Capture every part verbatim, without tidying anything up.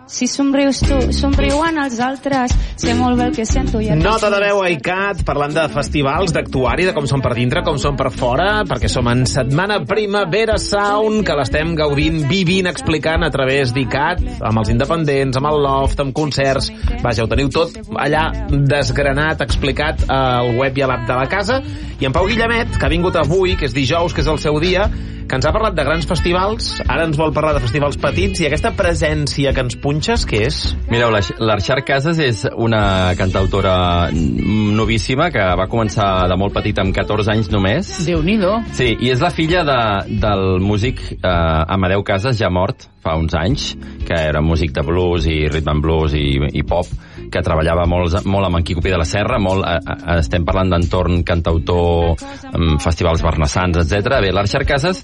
Si somrius tu, somriuen els altres, sé molt bé el que sento. Ja Nota de veu a ICAT, parlant de festivals, d'actuari, de com són per dintre, com són per fora, perquè som en Setmana Primavera Sound, que l'estem gaudint, vivint, explicant a través d'ICAT, amb els independents, amb el loft, amb concerts. Vaja, ho teniu tot allà desgranat, explicat al web i a l'app de la casa. I en Pau Guillemet, que ha vingut avui, que és dijous, que és el seu dia, que ens ha parlat de grans festivals, ara ens vol parlar de festivals petits, i aquesta presència que ens punxes, què és? Mireu, l'Arxar Casas és una cantautora novíssima que va començar de molt petit, amb catorze anys només. Déu-n'hi-do. Sí, i és la filla de, del músic eh, Amadeu Casas, ja mort fa uns anys, que era músic de blues i rhythm and blues i, i pop, que treballava molt, molt amb en Quico Pi de la Serra, molt, eh, estem parlant d'entorn cantautor, um, festivals barnassans, etcètera. Bé, l'Arxar Casas,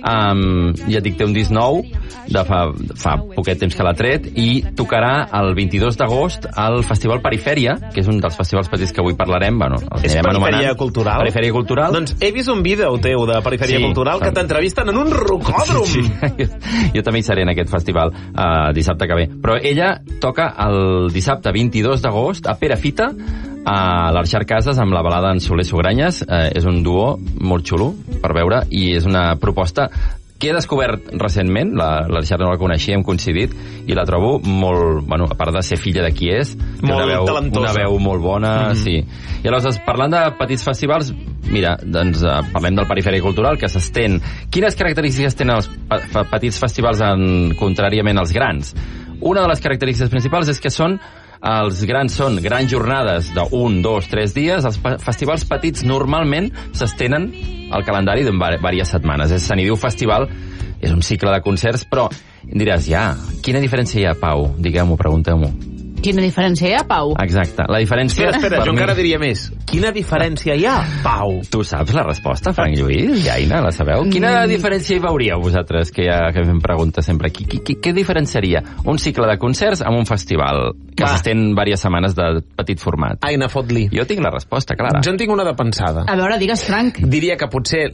um, ja dic, té un disc nou, de fa, fa poquet temps que l'ha tret, i tocarà el vint-i-dos d'agost al Festival Perifèria, que és un dels festivals petits que avui parlarem. Bueno, és Perifèria Cultural? Perifèria Cultural. Doncs he vist un vídeo teu de Perifèria sí, Cultural que t'entrevisten en un rocòdrom. Sí, sí. Jo, jo també hi seré en aquest festival uh, dissabte que ve. Però ella toca el dissabte vint-i-dos d'agost a Perafita, a l'Arxar Casas, amb la balada en Soler Sogranyes. Eh, és un duo molt xulo per veure, i és una proposta que he descobert recentment. L'Arxar no la coneixia, hem coincidit, i la trobo molt, bueno, a part de ser filla de qui és, molt una veu, talentosa, una veu molt bona, mm-hmm. sí. I aleshores, parlant de petits festivals, mira, doncs uh, parlem del Perifèria Cultural, que s'estén. Quines característiques tenen els petits festivals en, contràriament als grans? Una de les característiques principals és que són els grans són grans jornades d'un, dos, tres dies. Els festivals petits normalment s'estenen al calendari d'en diverses setmanes. Se n'hi diu festival, és un cicle de concerts, però diràs, ja, quina diferència hi ha, Pau? Digueu-m'ho, pregunteu-m'ho. Quina diferència hi ha, Pau? Exacte, la diferència... Espera, espera, jo mi... encara diria més. Quina diferència hi ha, Pau? Tu saps la resposta, Frank Lluís? Iaina, la sabeu? Quina mm. diferència hi veuríeu vosaltres, que ja que em pregunta sempre? Qui, qui, qui, què diferenciaria un cicle de concerts amb un festival que s'estén diverses setmanes de petit format? Aina, fot-li. Jo tinc la resposta, clara. Jo en tinc una de pensada. A veure, digues, Frank. Diria que potser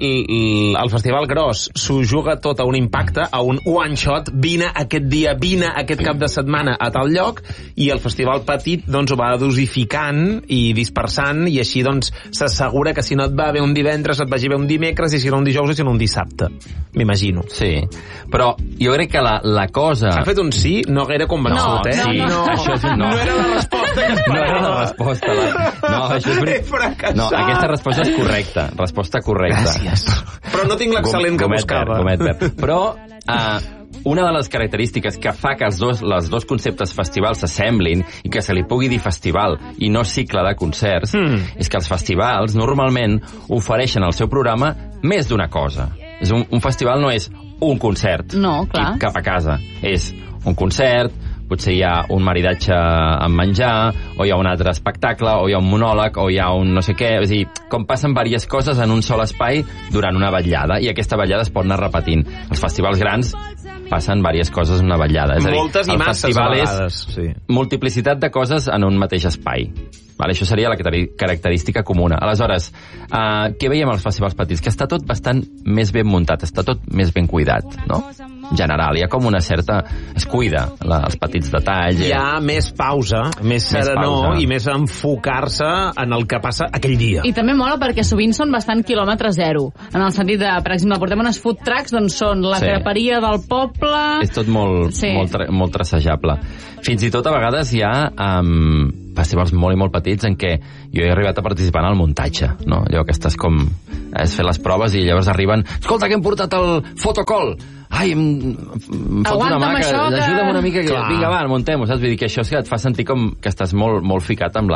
el festival gros s'ho juga tot a un impacte, a un one shot, vine aquest dia, vine aquest cap de setmana a tal lloc, i el festival petit doncs ho va dosificant i dispersant, i així doncs s'assegura que si no et va bé un divendres et vagi bé un dimecres, i si no un dijous i si no un dissabte, m'imagino. Sí, però jo crec que la, la cosa... Ha fet un sí no gaire convençut, no, eh? Sí, no, no. Això és un no. No era la resposta que esperava. No era la resposta. La... No, això és... He fracassat. No, aquesta resposta és correcta. Resposta correcta. Gràcies. Però no tinc l'excel·lent que buscava. Gomet verd. Però... Uh, una de les característiques que fa que els dos, les dos conceptes festivals s'assemblin i que se li pugui dir festival i no cicle de concerts mm. és que els festivals normalment ofereixen al seu programa més d'una cosa. És un, un festival no és un concert no, clar. cap a casa. És un concert, potser hi ha un maridatge amb menjar, o hi ha un altre espectacle, o hi ha un monòleg, o hi ha un no sé què. És a dir, com passen diverses coses en un sol espai durant una vetllada, i aquesta vetllada es pot anar repetint. Els festivals grans passen diverses coses en una vetllada. És a dir, moltes i masses vegades. Sí. Multiplicitat de coses en un mateix espai. Vale, això seria la característica comuna. Aleshores, uh, què veiem als festivals petits? Que està tot bastant més ben muntat, està tot més ben cuidat, no? En general, hi ha com una certa... Es cuida la, els petits detalls. Hi ha més pausa, més serenor i més enfocar-se en el que passa aquell dia. I també mola perquè sovint són bastant quilòmetre zero. En el sentit de, per exemple, portem unes food trucks, doncs són la sí. creperia del poble... És tot molt, sí. molt, tra molt trassejable. Fins i tot a vegades hi ha... Um, festivals molt i molt petits en què jo he arribat a participar en el muntatge, no? Allò que estàs com... Has fet les proves i llavors arriben... Escolta, que hem portat el fotocall! Ai, em, em fot una mà, que, que... ajuda'm una mica, que vinga, va, muntem-ho, saps? Vull dir que això et fa sentir com que estàs molt, molt ficat amb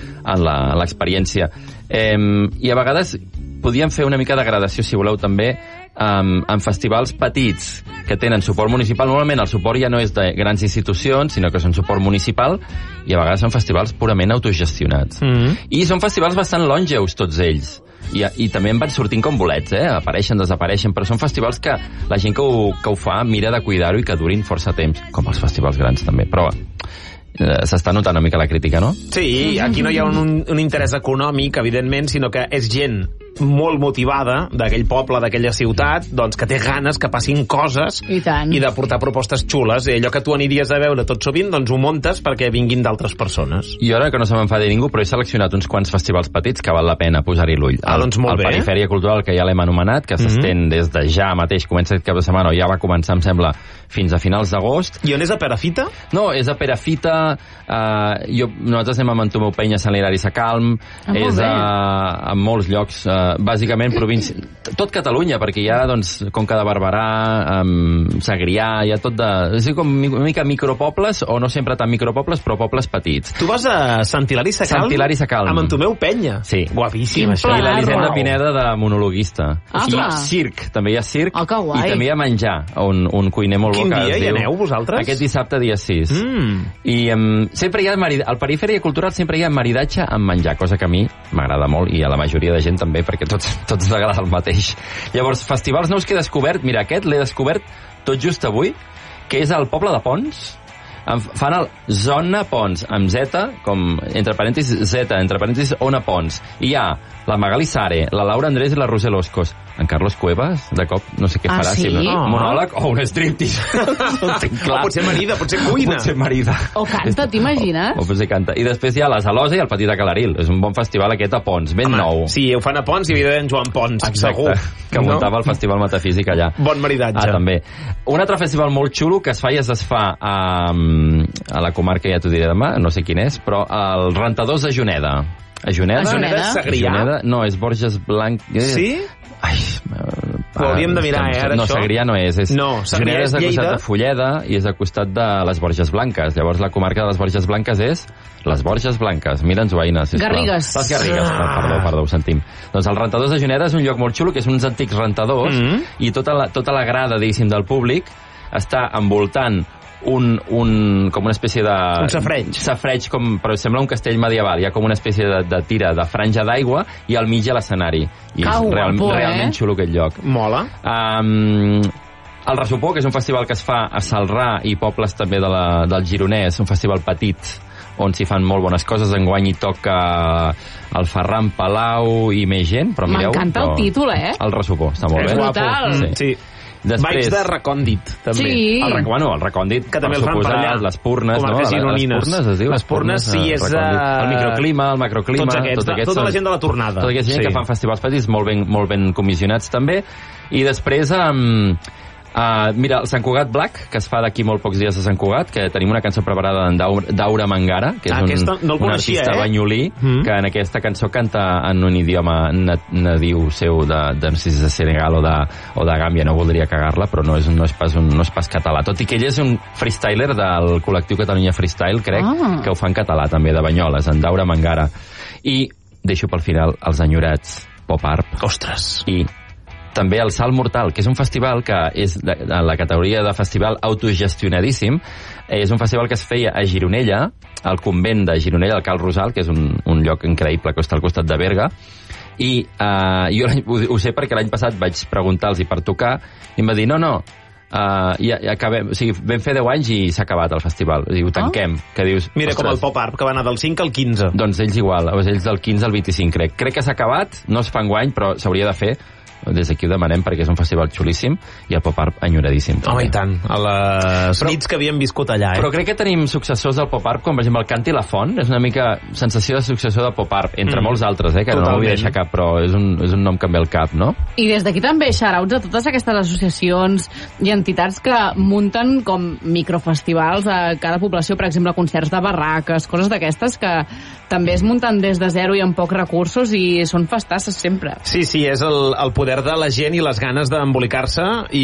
l'experiència. Eh, I a vegades podíem fer una mica de gradació, si voleu, també, um, en festivals petits que tenen suport municipal. Normalment el suport ja no és de grans institucions, sinó que són suport municipal, i a vegades són festivals purament autogestionats. Mm-hmm. I són festivals bastant longeus, tots ells. I, i també en van sortint com bolets, eh? Apareixen, desapareixen, però són festivals que la gent que ho, que ho fa mira de cuidar-ho i que durin força temps, com els festivals grans també, però eh, s'està notant una mica la crítica, no? Sí, aquí no hi ha un, un interès econòmic, evidentment, sinó que és gent molt motivada d'aquell poble, d'aquella ciutat, doncs que té ganes que passin coses I tant. i de portar propostes xules. I allò que tu aniries a veure tot sovint, doncs ho muntes perquè vinguin d'altres persones. I ara que no se m'enfadi ningú, però he seleccionat uns quants festivals petits que val la pena posar-hi l'ull. Ah, doncs molt el, bé. El Perifèria Cultural, que ja l'hem anomenat, que s'estén mm -hmm. des de ja mateix, comença aquest cap de setmana, o ja va començar, em sembla, fins a finals d'agost. I on és a Perafita? No, és a Perafita, eh, jo, nosaltres anem a Mantomeu Penya, Sant Hilari Sacalm, Ah, molt és bé. a, a molts llocs, eh, bàsicament província, tot Catalunya, perquè hi ha, doncs, Conca de Barberà, eh, Segrià, hi ha tot de... És com una mica micropobles, o no sempre tan micropobles, però pobles petits. Tu vas a Sant Hilari Sacalm? Sant Hilari Sacalm. A Mantomeu Penya? Sí. Guapíssim, Quin això. pla. I l'Elisenda Uau. Pineda de monologuista. Ah, I clar. circ, també hi ha circ. Oh, que guai. I també hi ha menjar, un, un cuiner molt Quin bo que dia es hi diu... aneu, vosaltres? Aquest dissabte, dia sis. Mm. I um, sempre hi ha marid... al Perifèria Cultural sempre hi ha maridatge amb menjar, cosa que a mi m'agrada molt i a la majoria de gent també, perquè tots, tots ens agrada el mateix. Llavors, festivals nous que he descobert, mira, aquest l'he descobert tot just avui, que és el poble de Pons. Em fan el Zona Pons, amb Z, com entre parèntesis Z, entre parèntesis Ona Pons. I hi ha la Magali Sare, la Laura Andrés i la Roser Loscos. En Carlos Cuevas, de cop, no sé què Ah, farà, sí? si no, Oh. monòleg o un striptease. No ho tinc clar. O potser marida, potser cuina. Potser marida. O canta, t'imagines? O, o potser canta. I després hi ha la Zalosa i el Petit de Calaril. És un bon festival aquest a Pons, ben Home, nou. Sí, ho fan a Pons i hi havia en Joan Pons, Exacte, segur. que muntava el Festival Metafísic allà. Bon maridatge. Ah, també. Un altre festival molt xulo que es fa i es desfà a, a la comarca, ja t'ho diré demà, no sé quin és, però el Rentadors de Juneda. A Juneda? A Juneda? Segrià? Juneda? No, és Borges Blanc. Sí? Ai, Ho hauríem de mirar, eh, ara, no, això? Segrià no és. és No, Segrià Juneda és és al costat Lleida. de Fulleda i és al costat de les Borges Blanques. Llavors la comarca de les Borges Blanques és les Borges Blanques. Mira'ns veïnes, sisplau. Garrigues. Les Garrigues, Ah. perdó, perdó, ho sentim. Doncs el Rentadors de Juneda és un lloc molt xulo, que és uns antics rentadors, Mm -hmm. i tota la, tota la grada, diguéssim, del públic està envoltant un, un, com una espècie de... Un safareig. Safareig, com, però sembla un castell medieval. Hi ha com una espècie de, de tira de franja d'aigua i al mig hi ha l'escenari. I Que és real, guapo, eh? realment xulo aquest lloc. Mola. Um, el Ressopó, que és un festival que es fa a Salrà i pobles també de la, del Gironès, un festival petit on s'hi fan molt bones coses. Enguany hi toca el Ferran Palau i més gent, però mireu... M'encanta el però- títol, eh? El Ressopó, està molt És bé. guapo. Brutal. Mm, Sí. sí. Després, Vibes de recòndit, també. Sí. el, rec- bueno, el recòndit, Que també per el fan per suposat, allà. les Purnes, no? Comarques Les gironines. Purnes, es diu? Les Purnes, sí, és, recòndit. eh, El microclima, el macroclima... Tots aquests, tot aquests tota la són- gent de la tornada. Tota aquesta gent Sí. que fan festivals petits molt ben, molt ben comissionats també. I després, um, uh, mira, el Sant Cugat Black, que es fa d'aquí molt pocs dies a Sant Cugat, que tenim una cançó preparada d'en Daura, Daura Mangara, que és Ah, un, aquesta no el un coneixia, artista eh? banyolí, Mm. que en aquesta cançó canta en un idioma na nadiu seu de, de, no sé si és de Senegal o de, o de Gàmbia, no voldria cagar-la, però no és, no, és pas un, no és pas català. Tot i que ell és un freestyler del col·lectiu Catalunya Freestyle, crec, Ah. que ho fa en català també, de Banyoles, en Daura Mangara. I deixo pel final els enyorats Pop Art Ostres. i també el Salt Mortal, que és un festival que és de, de la categoria de festival autogestionadíssim. És un festival que es feia a Gironella, al convent de Gironella, al Cal Rosal, que és un, un lloc increïble que està al costat de Berga. I uh, jo ho, ho sé perquè l'any passat vaig preguntar-los per tocar i em va dir, no, no, uh, ja, ja acabem, o sigui, vam fer deu anys i s'ha acabat el festival. I ho tanquem. Oh. Que dius, Mira, com el ostres, Pop Art, que va anar del cinc al quinze. doncs ells igual, o ells del quinze al vint-i-cinc, crec. Crec que s'ha acabat, no es fa enguany, però s'hauria de fer. Des d'aquí ho demanem perquè és un festival xulíssim i el Pop Art enyoradíssim. Home, també. i tant. A les Però- nits que havíem viscut allà, eh? Però crec que tenim successors del Pop Art, com per exemple el Canti la Font, és una mica sensació de successor del Pop Art, entre Mm. molts altres, eh, que no Totalment. vull deixar cap, però és un, és un nom que em ve al cap, no? I des d'aquí també shoutouts a totes aquestes associacions i entitats que munten com microfestivals a cada població, per exemple, concerts de barraques, coses d'aquestes que també es munten des de zero i amb pocs recursos i són festasses sempre. Sí, sí, és el, el poder de la gent i les ganes d'embolicar-se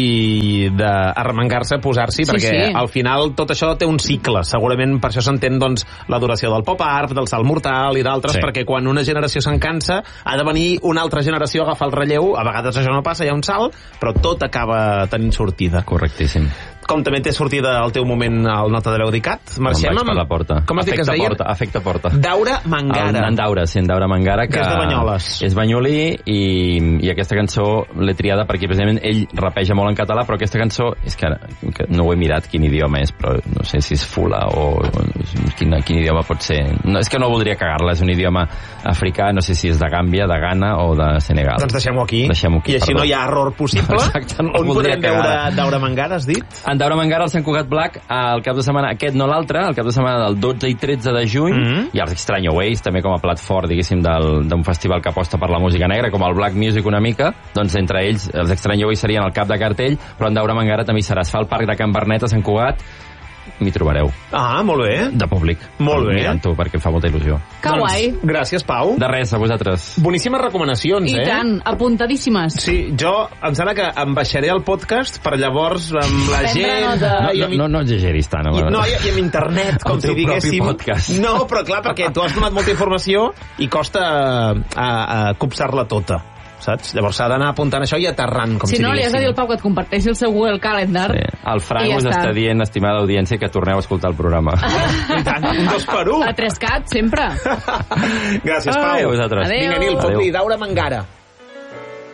i d'arremangar-se, posar-s'hi, Sí, perquè sí. al final tot això té un cicle. Segurament per això s'entén doncs, la duració del Pop Art, del Salt Mortal i d'altres, Sí. perquè quan una generació se'n cansa ha de venir una altra generació a agafar el relleu. A vegades això no passa, hi ha un salt, però tot acaba tenint sortida. Correctíssim. com també té sortida al teu moment al Nota de veu d'Icat. Marxem amb... per la porta. Com has dit que es deia? Porta, efecte porta. Daura Mangara. El, en Daura, sí, en Daura Mangara. Que, que és de Banyoles. És banyolí i, i aquesta cançó l'he triada perquè precisament ell rapeja molt en català, però aquesta cançó, és que, que no ho he mirat quin idioma és, però no sé si és fula o quin, quin idioma pot ser. No, és que no voldria cagar-la, és un idioma africà, no sé si és de Gàmbia, de Ghana o de Senegal. Doncs deixem-ho aquí. Deixem aquí, I així perdó. no hi ha error possible. Exacte, no on podrem veure Daura Mangara, has dit? En Daura Mangara, al Sant Cugat Black, el cap de setmana, aquest no l'altre, el cap de setmana del dotze i tretze de juny, mm-hmm. i els Extraño Ways, també com a plat fort, diguéssim, d'un festival que aposta per la música negra, com el Black Music una mica, doncs entre ells, els Extraño Ways serien el cap de cartell, però en Daura Mangara també hi serà. Es fa al Parc de Can Bernet a Sant Cugat, m'hi trobareu. Ah, molt bé. De públic. Molt bé. Mirant-ho, perquè em fa molta il·lusió. Que guai. Doncs, gràcies, Pau. De res, a vosaltres. Boníssimes recomanacions, I eh? I tant, apuntadíssimes. Sí, jo em sembla que em baixaré el podcast per llavors amb la Prendre gent... nota. No, i no, amb... no, no exageris tant. I, no, i, i amb internet, com El si teu diguéssim... propi podcast. No, però clar, perquè tu has donat molta informació i costa a, a copsar-la tota, saps? Llavors s'ha d'anar apuntant això i aterrant, com si, si no, li has de dir diguéssim. al Pau que et comparteixi el seu Google Calendar. Sí. El Frank ja us està. està dient, estimada audiència, que torneu a escoltar el programa. I tant, un dos per un. A Trescat, sempre. Gràcies, Pau. Ai, a vosaltres. Adéu. Vinga, Nil, Adéu. fot-li Daura Mangara.